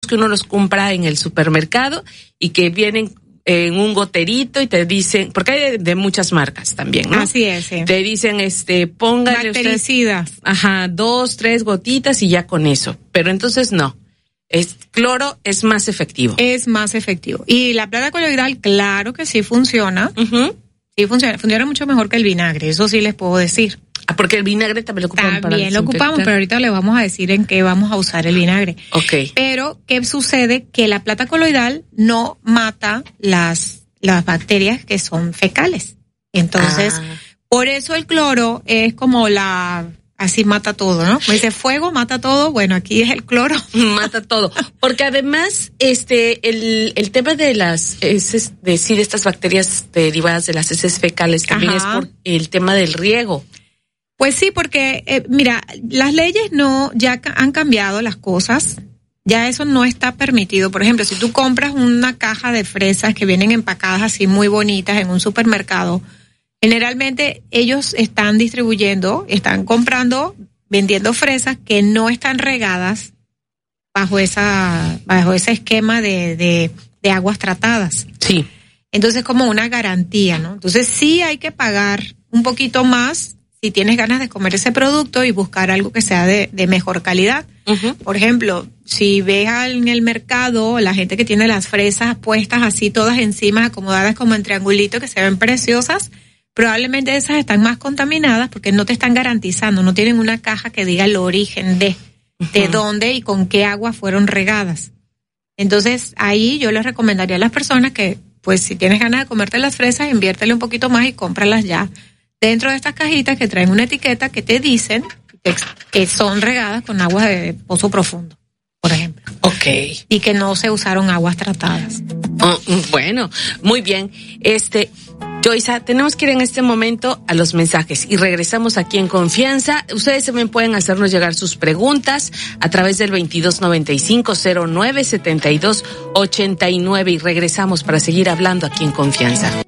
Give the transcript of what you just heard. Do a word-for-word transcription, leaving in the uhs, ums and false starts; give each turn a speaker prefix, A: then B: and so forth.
A: que uno los compra en el supermercado y que vienen en un goterito y te dicen, porque hay de, de muchas marcas también, ¿no?
B: Así es, sí.
A: Te dicen, este, póngale
B: bactericidas.
A: Usted, ajá, dos, tres gotitas y ya con eso. Pero entonces no. Es, cloro es más efectivo.
B: Es más efectivo. Y la plata coloidal, claro que sí funciona.
A: Uh-huh.
B: Sí funciona. Funciona mucho mejor que el vinagre, eso sí les puedo decir.
A: Ah, porque el vinagre también lo ocupamos para
B: También lo ocupamos, pero ahorita le vamos a decir en qué vamos a usar el vinagre.
A: Okay.
B: Pero, ¿qué sucede? Que la plata coloidal no mata las, las bacterias que son fecales. Entonces, ah. por eso el cloro es como la... Así mata todo, ¿no? Me dice fuego, mata todo. Bueno, aquí es el cloro.
A: Mata todo. Porque además, este, el, el tema de las heces, de decir, estas bacterias derivadas de las heces fecales también Ajá. es por el tema del riego.
B: Pues sí, porque, eh, mira, las leyes no, ya han cambiado las cosas. Ya eso no está permitido. Por ejemplo, si tú compras una caja de fresas que vienen empacadas así muy bonitas en un supermercado, generalmente ellos están distribuyendo, están comprando, vendiendo fresas que no están regadas bajo esa, bajo ese esquema de, de, de aguas tratadas.
A: Sí.
B: Entonces, como una garantía, ¿no? Entonces, sí hay que pagar un poquito más si tienes ganas de comer ese producto y buscar algo que sea de, de mejor calidad. Uh-huh. Por ejemplo, si ves en el mercado la gente que tiene las fresas puestas así todas encima, acomodadas como en triangulito, que se ven preciosas, probablemente esas están más contaminadas porque no te están garantizando, no tienen una caja que diga el origen de, uh-huh. de dónde y con qué agua fueron regadas. Entonces, ahí yo les recomendaría a las personas que, pues, si tienes ganas de comerte las fresas, inviértele un poquito más y cómpralas ya dentro de estas cajitas que traen una etiqueta que te dicen que, que son regadas con aguas de pozo profundo, por ejemplo.
A: Okay.
B: Y que no se usaron aguas tratadas.
A: Oh, bueno, muy bien. Este... Joysa, tenemos que ir en este momento a los mensajes y regresamos aquí en Confianza. Ustedes también pueden hacernos llegar sus preguntas a través del veintidós noventa y cinco cero nueve setenta y dos ochenta y nueve y regresamos para seguir hablando aquí en Confianza.